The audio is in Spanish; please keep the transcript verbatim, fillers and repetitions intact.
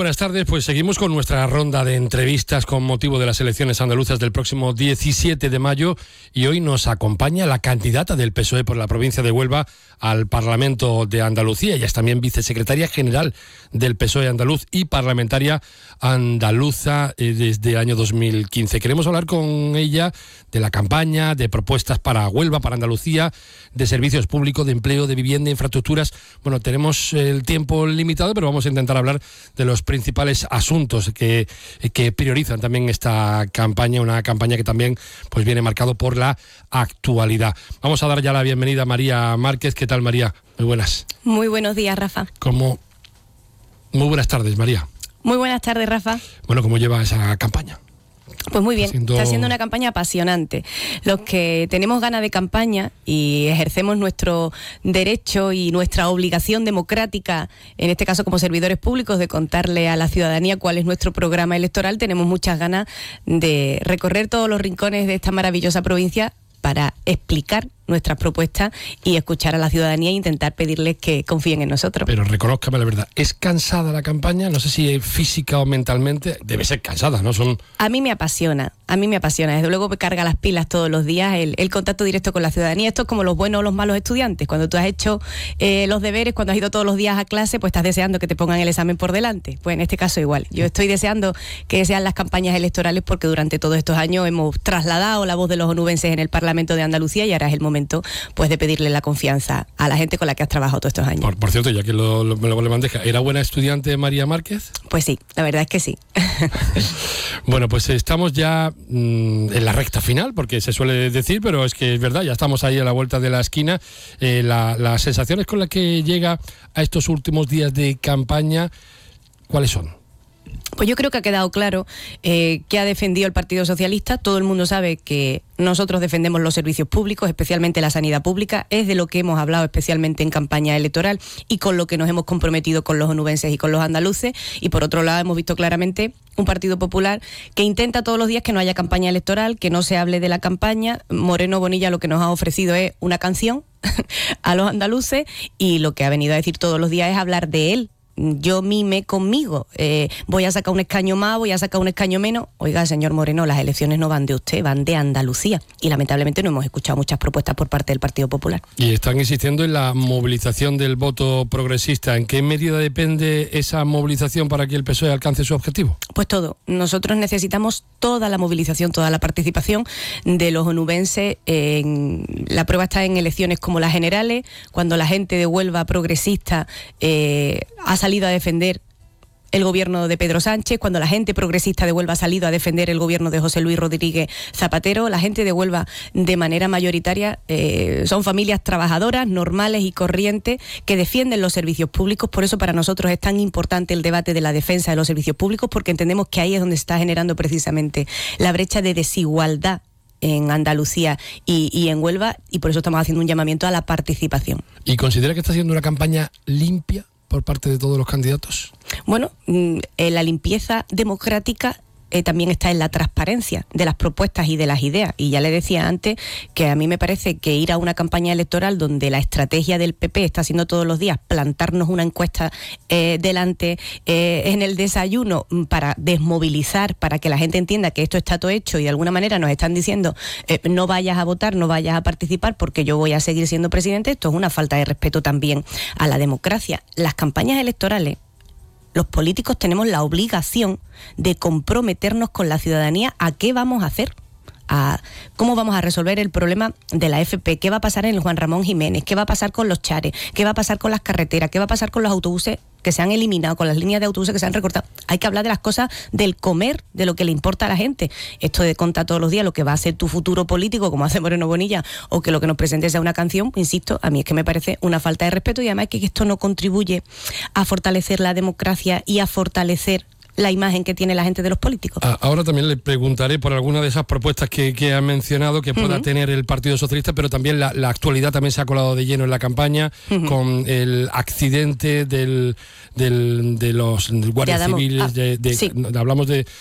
Buenas tardes. Pues seguimos con nuestra ronda de entrevistas con motivo de las elecciones andaluzas del próximo diecisiete de mayo y hoy nos acompaña la candidata del P S O E por la provincia de Huelva al Parlamento de Andalucía. Ella es también vicesecretaria general del P S O E andaluz y parlamentaria andaluza eh, desde el año dos mil quince. Queremos hablar con ella de la campaña, de propuestas para Huelva, para Andalucía, de servicios públicos, de empleo, de vivienda, infraestructuras. Bueno, tenemos el tiempo limitado, pero vamos a intentar hablar de los principales asuntos que, que priorizan también esta campaña, una campaña que también pues viene marcado por la actualidad. Vamos a dar ya la bienvenida a María Márquez. ¿Qué tal, María? Muy buenas. Muy buenos días, Rafa. ¿Cómo? Muy buenas tardes, María. Muy buenas tardes, Rafa. Bueno, ¿cómo lleva esa campaña? Pues muy bien, Haciendo... está siendo una campaña apasionante. Los que tenemos ganas de campaña y ejercemos nuestro derecho y nuestra obligación democrática, en este caso como servidores públicos, de contarle a la ciudadanía cuál es nuestro programa electoral, tenemos muchas ganas de recorrer todos los rincones de esta maravillosa provincia para explicar nuestras propuestas y escuchar a la ciudadanía e intentar pedirles que confíen en nosotros. Pero reconózcame la verdad, ¿es cansada la campaña? No sé si es física o mentalmente, debe ser cansada, ¿no? Son... A mí me apasiona, a mí me apasiona, desde luego me carga las pilas todos los días el, el contacto directo con la ciudadanía. Esto es como los buenos o los malos estudiantes, cuando tú has hecho eh, los deberes, cuando has ido todos los días a clase, pues estás deseando que te pongan el examen por delante. Pues en este caso igual, yo estoy deseando que sean las campañas electorales porque durante todos estos años hemos trasladado la voz de los onubenses en el Parlamento de Andalucía y ahora es el momento pues de pedirle la confianza a la gente con la que has trabajado todos estos años. Por, por cierto, ya que lo, lo, me lo bandeja, ¿era buena estudiante María Márquez? Pues sí, la verdad es que sí. Bueno, pues estamos ya mmm, en la recta final, porque se suele decir, pero es que es verdad, ya estamos ahí a la vuelta de la esquina. Eh, la, las sensaciones con las que llega a estos últimos días de campaña, ¿cuáles son? Pues yo creo que ha quedado claro eh, que ha defendido el Partido Socialista. Todo el mundo sabe que nosotros defendemos los servicios públicos, especialmente la sanidad pública. Es de lo que hemos hablado especialmente en campaña electoral y con lo que nos hemos comprometido con los onubenses y con los andaluces. Y por otro lado hemos visto claramente un Partido Popular que intenta todos los días que no haya campaña electoral, que no se hable de la campaña. Moreno Bonilla lo que nos ha ofrecido es una canción a los andaluces y lo que ha venido a decir todos los días es hablar de él. Yo mime conmigo, eh, voy a sacar un escaño más, voy a sacar un escaño menos. Oiga, señor Moreno, las elecciones no van de usted, van de Andalucía. Y lamentablemente no hemos escuchado muchas propuestas por parte del Partido Popular. Y están insistiendo en la movilización del voto progresista. ¿En qué medida depende esa movilización para que el P S O E alcance su objetivo? Pues todo. Nosotros necesitamos toda la movilización, toda la participación de los onubenses. En... La prueba está en elecciones como las generales, cuando la gente de Huelva progresista eh, ha salido a defender el gobierno de Pedro Sánchez, cuando la gente progresista de Huelva ha salido a defender el gobierno de José Luis Rodríguez Zapatero. La gente de Huelva, de manera mayoritaria, eh, son familias trabajadoras, normales y corrientes, que defienden los servicios públicos. Por eso para nosotros es tan importante el debate de la defensa de los servicios públicos, porque entendemos que ahí es donde se está generando precisamente la brecha de desigualdad en Andalucía y, y en Huelva, y por eso estamos haciendo un llamamiento a la participación. ¿Y considera que está siendo una campaña limpia por parte de todos los candidatos? Bueno, eh, la limpieza democrática eh, también está en la transparencia de las propuestas y de las ideas. Y ya le decía antes que a mí me parece que ir a una campaña electoral donde la estrategia del P P está siendo todos los días plantarnos una encuesta eh, delante eh, en el desayuno para desmovilizar, para que la gente entienda que esto está todo hecho y de alguna manera nos están diciendo eh, no vayas a votar, no vayas a participar porque yo voy a seguir siendo presidente. Esto es una falta de respeto también a la democracia. Las campañas electorales, los políticos tenemos la obligación de comprometernos con la ciudadanía a qué vamos a hacer, a cómo vamos a resolver el problema de la F P, qué va a pasar en el Juan Ramón Jiménez, qué va a pasar con los chares, qué va a pasar con las carreteras, qué va a pasar con los autobuses que se han eliminado, con las líneas de autobuses que se han recortado. Hay que hablar de las cosas del comer, de lo que le importa a la gente. Esto de contar todos los días lo que va a ser tu futuro político, como hace Moreno Bonilla, o que lo que nos presente sea una canción, insisto, a mí es que me parece una falta de respeto y además que esto no contribuye a fortalecer la democracia y a fortalecer la imagen que tiene la gente de los políticos. Ahora también le preguntaré por alguna de esas propuestas que, que ha mencionado que pueda uh-huh. tener el Partido Socialista, pero también la, la actualidad también se ha colado de lleno en la campaña uh-huh. con el accidente del, del de los guardias civiles, ah, de, de, sí. hablamos de